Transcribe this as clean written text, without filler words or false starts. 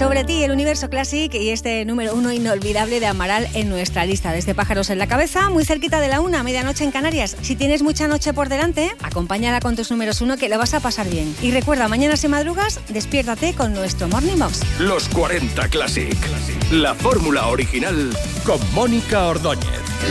Sobre ti, el Universo Classic y este número 1 inolvidable de Amaral en nuestra lista. Desde Pájaros en la Cabeza, muy cerquita de la 1, medianoche en Canarias. Si tienes mucha noche por delante, acompáñala con tus números 1 que lo vas a pasar bien. Y recuerda, mañana si madrugas, despiértate con nuestro Morning Box. Los 40 Classic. La fórmula original con Mónica Ordóñez.